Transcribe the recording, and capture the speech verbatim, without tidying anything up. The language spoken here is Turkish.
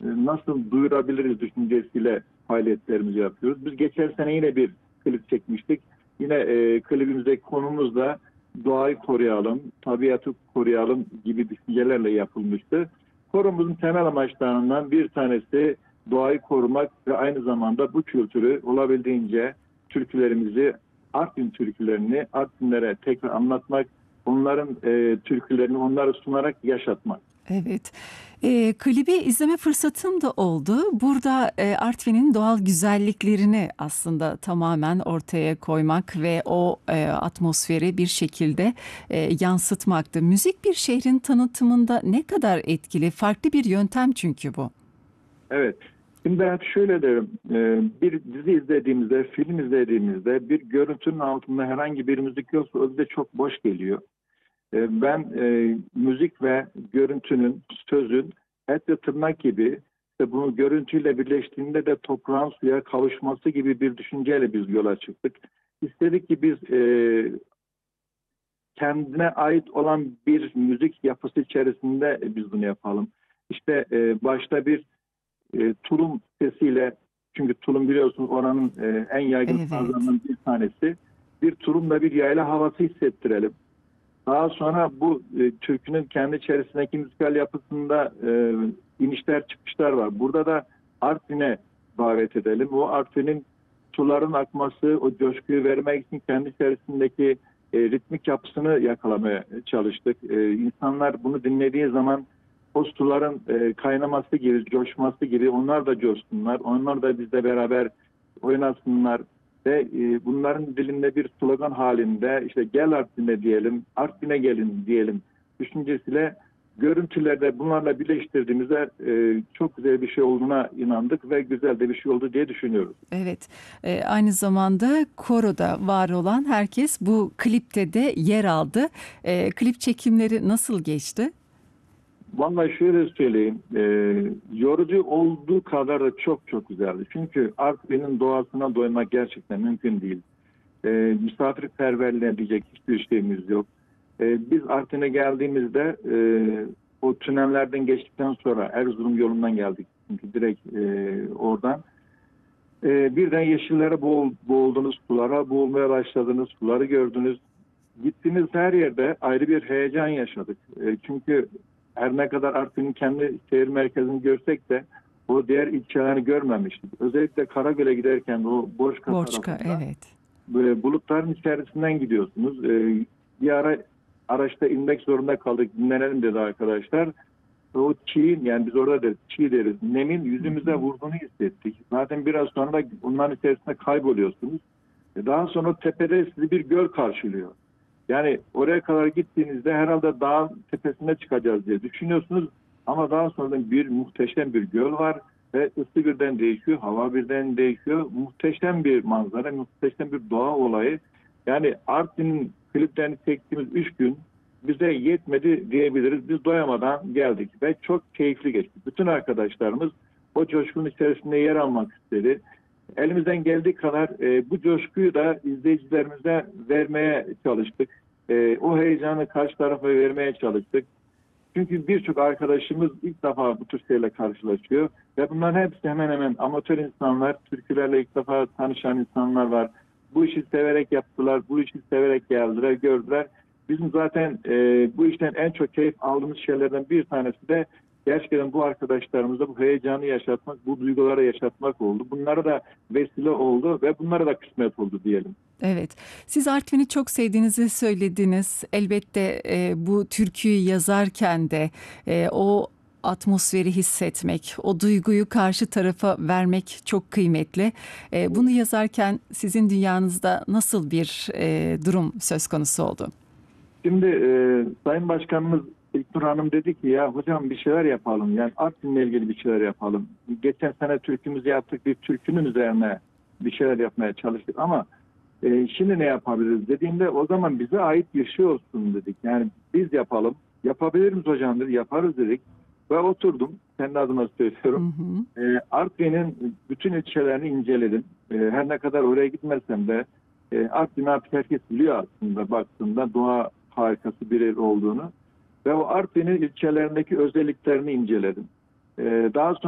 nasıl duyurabiliriz düşüncesiyle faaliyetlerimizi yapıyoruz. Biz geçen sene yine bir klip çekmiştik. Yine e, klibimizdeki konumuz da doğayı koruyalım, tabiatı koruyalım gibi düşüncelerle yapılmıştı. Forumumuzun temel amaçlarından bir tanesi doğayı korumak ve aynı zamanda bu kültürü olabildiğince türkülerimizi, Artvin türkülerini Artvinlere tekrar anlatmak, onların e, türkülerini onlara sunarak yaşatmak. Evet. E, klibi izleme fırsatım da oldu. Burada e, Artvin'in doğal güzelliklerini aslında tamamen ortaya koymak ve o e, atmosferi bir şekilde e, yansıtmaktı. Müzik bir şehrin tanıtımında ne kadar etkili? Farklı bir yöntem çünkü bu. Evet. Şimdi ben hep şöyle derim, e, bir dizi izlediğimizde, film izlediğimizde bir görüntünün altında herhangi bir müzik yoksa o bize çok boş geliyor. E, ben e, müzik ve görüntünün, sözün et ve tırnak gibi işte bunu görüntüyle birleştiğinde de toprağın suya kavuşması gibi bir düşünceyle biz yola çıktık. İstedik ki biz e, kendine ait olan bir müzik yapısı içerisinde biz bunu yapalım. İşte e, başta bir e, tulum sesiyle, çünkü tulum biliyorsunuz oranın e, en yaygın Evet. sazlarından bir tanesi. Bir tulumla bir yayla havası hissettirelim. Daha sonra bu e, türkünün kendi içerisindeki müzikal yapısında e, inişler çıkışlar var. Burada da Artvin'e davet edelim. O Artvin'in suların akması, o coşkuyu vermek için kendi içerisindeki e, ritmik yapısını yakalamaya çalıştık. E, insanlar bunu dinlediği zaman o suların e, kaynaması gibi, coşması gibi onlar da coşsunlar. Onlar da bizle beraber oynasınlar. Ve e, bunların dilinde bir slogan halinde işte gel Artvin'e diyelim, Artvin'e gelin diyelim düşüncesiyle görüntülerde bunlarla birleştirdiğimizde e, çok güzel bir şey olduğuna inandık ve güzel de bir şey oldu diye düşünüyoruz. Evet, e, aynı zamanda koroda var olan herkes bu klipte de yer aldı. E, klip çekimleri nasıl geçti? Vallahi şöyle söyleyeyim, e, yorucu olduğu kadar da çok çok güzeldi. Çünkü Artvin'in doğasına doymak gerçekten mümkün değil. E, misafirperverliğe diyecek hiçbir şeyimiz yok. E, biz Artvin'e geldiğimizde e, o tünellerden geçtikten sonra Erzurum yolundan geldik. Çünkü direkt e, oradan. E, birden yeşillere boğul, boğuldunuz, sulara boğulmaya başladınız, suları gördünüz. Gittiğimiz her yerde ayrı bir heyecan yaşadık. E, çünkü her ne kadar Artvin'in kendi şehir merkezini görsek de o diğer ilçelerini görmemiştik. Özellikle Karagöl'e giderken o Borçka Borçka, tarafında evet. böyle bulutların içerisinden gidiyorsunuz. Ee, bir ara araçta inmek zorunda kaldık. Dinlenelim dedi arkadaşlar. O çiğin, yani biz orada deriz, çiğ deriz. Nemin Hı yüzümüze hı. vurduğunu hissettik. Zaten biraz sonra da onların içerisinde kayboluyorsunuz. E, Daha sonra tepede sizi bir göl karşılıyor. Yani oraya kadar gittiğinizde herhalde dağın tepesine çıkacağız diye düşünüyorsunuz. Ama daha sonra bir muhteşem bir göl var ve ısı birden değişiyor, hava birden değişiyor. Muhteşem bir manzara, muhteşem bir doğa olayı. Yani Artvin'in kliplerini çektiğimiz üç gün bize yetmedi diyebiliriz. Biz doyamadan geldik ve çok keyifli geçti. Bütün arkadaşlarımız o coşkunun içerisinde yer almak istedi. Elimizden geldiği kadar e, bu coşkuyu da izleyicilerimize vermeye çalıştık. E, o heyecanı karşı tarafa vermeye çalıştık. Çünkü birçok arkadaşımız ilk defa bu tür şeylerle karşılaşıyor. Ve bunların hepsi hemen hemen amatör insanlar, türkülerle ilk defa tanışan insanlar var. Bu işi severek yaptılar, bu işi severek geldiler, gördüler. Bizim zaten e, bu işten en çok keyif aldığımız şeylerden bir tanesi de gerçekten bu arkadaşlarımıza bu heyecanı yaşatmak, bu duyguları yaşatmak oldu. Bunlara da vesile oldu ve bunlara da kısmet oldu diyelim. Evet, siz Artvin'i çok sevdiğinizi söylediniz. Elbette e, bu türküyü yazarken de e, o atmosferi hissetmek, o duyguyu karşı tarafa vermek çok kıymetli. E, bunu yazarken sizin dünyanızda nasıl bir e, durum söz konusu oldu? Şimdi e, Sayın Başkanımız İlknur Hanım dedi ki ya hocam bir şeyler yapalım. Yani Artvin'le ilgili bir şeyler yapalım. Geçen sene türkümüzü yaptık. Bir türkünün üzerine bir şeyler yapmaya çalıştık ama e, şimdi ne yapabiliriz dediğimde o zaman bize ait bir şey olsun dedik. Yani biz yapalım. Yapabilir miyiz hocam dedi. Yaparız dedik. Ve oturdum. Kendi adıma Hı söylüyorum. hı. E, Artvin'in bütün ilçelerini inceledim. E, her ne kadar oraya gitmesem de e, Artvin'i artık herkes biliyor aslında baktığında doğa harikası bir yer olduğunu. Ve o Artvin'in ilçelerindeki özelliklerini inceledim. E, daha sonra